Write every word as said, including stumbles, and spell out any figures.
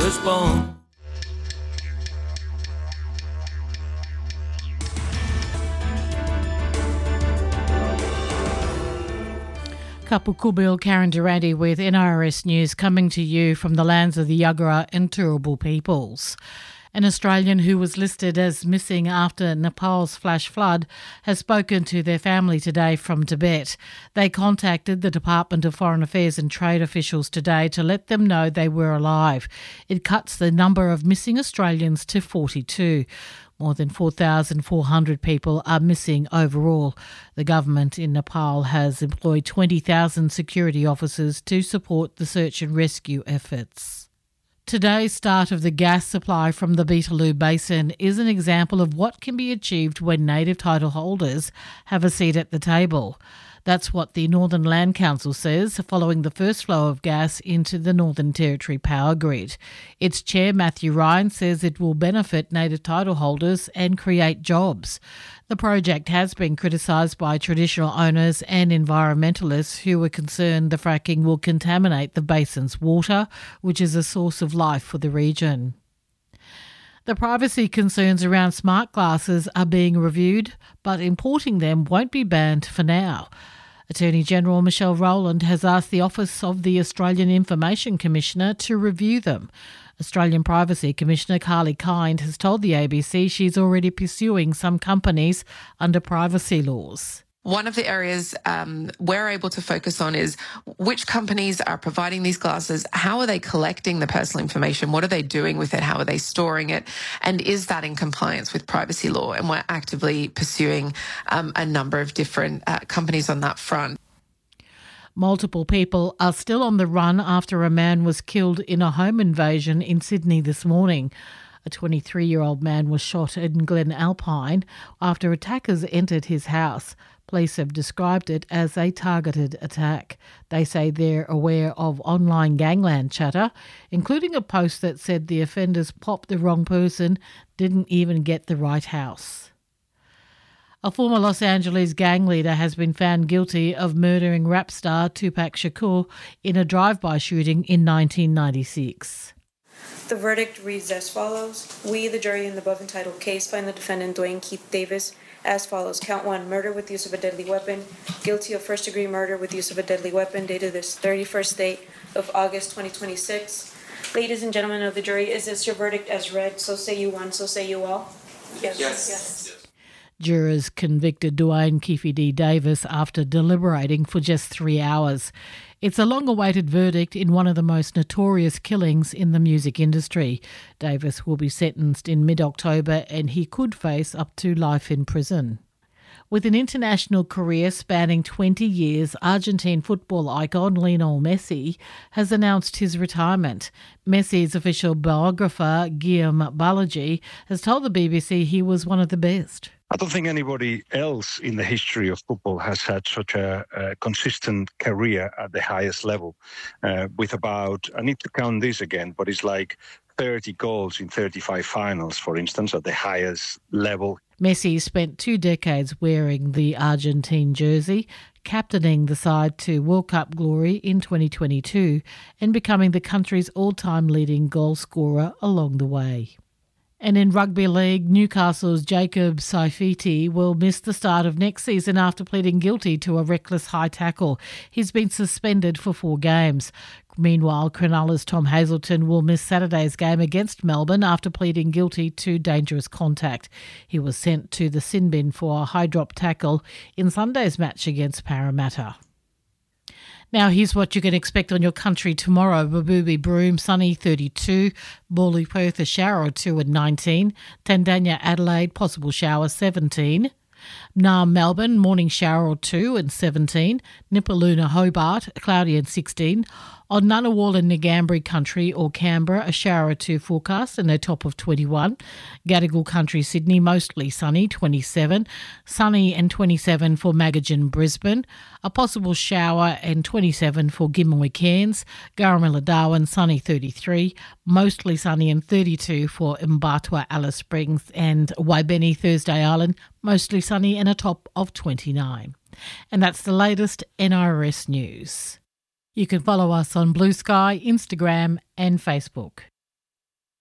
was born. Kapil Kubil, Karen Durante with N R S News, coming to you from the lands of the Yagara and Turrbal peoples. An Australian who was listed as missing after Nepal's flash flood has spoken to their family today from Tibet. They contacted the Department of Foreign Affairs and Trade officials today to let them know they were alive. It cuts the number of missing Australians to forty-two. More than four thousand four hundred people are missing overall. The government in Nepal has employed twenty thousand security officers to support the search and rescue efforts. Today's start of the gas supply from the Beetaloo Basin is an example of what can be achieved when native title holders have a seat at the table. That's what the Northern Land Council says following the first flow of gas into the Northern Territory power grid. Its chair, Matthew Ryan, says it will benefit native title holders and create jobs. The project has been criticised by traditional owners and environmentalists who are concerned the fracking will contaminate the basin's water, which is a source of life for the region. The privacy concerns around smart glasses are being reviewed, but importing them won't be banned for now. Attorney General Michelle Rowland has asked the Office of the Australian Information Commissioner to review them. Australian Privacy Commissioner Carly Kind has told the A B C she's already pursuing some companies under privacy laws. One of the areas um, we're able to focus on is which companies are providing these glasses, how are they collecting the personal information, what are they doing with it, how are they storing it, and is that in compliance with privacy law? And we're actively pursuing um, a number of different uh, companies on that front. Multiple people are still on the run after a man was killed in a home invasion in Sydney this morning. A twenty-three-year-old man was shot in Glen Alpine after attackers entered his house. Police have described it as a targeted attack. They say they're aware of online gangland chatter, including a post that said the offenders popped the wrong person, didn't even get the right house. A former Los Angeles gang leader has been found guilty of murdering rap star Tupac Shakur in a drive-by shooting in nineteen ninety-six. The verdict reads as follows. We, the jury in the above entitled case, find the defendant Dwayne Keith Davis as follows. Count one, murder with use of a deadly weapon. Guilty of first-degree murder with use of a deadly weapon, dated this thirty-first day of August twenty twenty-six. Ladies and gentlemen of the jury, is this your verdict as read? So say you one, so say you all. Yes. Yes. yes. Jurors convicted Dwayne Keefe D. Davis after deliberating for just three hours. It's a long-awaited verdict in one of the most notorious killings in the music industry. Davis will be sentenced in mid-October and he could face up to life in prison. With an international career spanning twenty years, Argentine football icon Lionel Messi has announced his retirement. Messi's official biographer, Guillaume Balaji, has told the B B C he was one of the best. I don't think anybody else in the history of football has had such a, a consistent career at the highest level, uh, with about, I need to count this again, but it's like thirty goals in thirty-five finals, for instance, at the highest level. Messi spent two decades wearing the Argentine jersey, captaining the side to World Cup glory in twenty twenty-two and becoming the country's all-time leading goal scorer along the way. And in rugby league, Newcastle's Jacob Saifiti will miss the start of next season after pleading guilty to a reckless high tackle. He's been suspended for four games. Meanwhile, Cronulla's Tom Hazelton will miss Saturday's game against Melbourne after pleading guilty to dangerous contact. He was sent to the sin bin for a high drop tackle in Sunday's match against Parramatta. Now, here's what you can expect on your country tomorrow. Mabubi Broome, sunny, thirty-two. Morley Perth, a shower or two at nineteen. Tandanya Adelaide, possible shower, seventeen. Naarm Melbourne, morning shower or two and seventeen. Nipaluna Hobart, cloudy and sixteen. On Ngunnawal and Ngambri Country or Canberra, a shower or two forecast and a top of twenty-one. Gadigal Country Sydney, mostly sunny, twenty-seven. Sunny and twenty-seven for Magajan Brisbane. A possible shower and twenty-seven for Gimmerway Cairns. Garamilla Darwin, sunny, thirty-three. Mostly sunny and thirty-two for Mbatwa Alice Springs and Waibeni Thursday Island, mostly sunny and a top of twenty-nine. And that's the latest N R S news. You can follow us on Blue Sky, Instagram and Facebook.